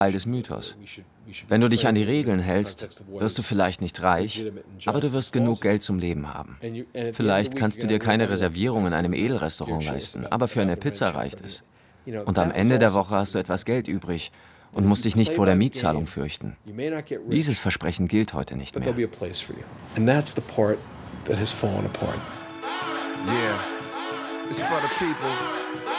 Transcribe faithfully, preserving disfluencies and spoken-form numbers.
Teil des Mythos. Wenn du dich an die Regeln hältst, wirst du vielleicht nicht reich, aber du wirst genug Geld zum Leben haben. Vielleicht kannst du dir keine Reservierung in einem Edelrestaurant leisten, aber für eine Pizza reicht es. Und am Ende der Woche hast du etwas Geld übrig und musst dich nicht vor der Mietzahlung fürchten. Dieses Versprechen gilt heute nicht mehr. Yeah, it's for the people.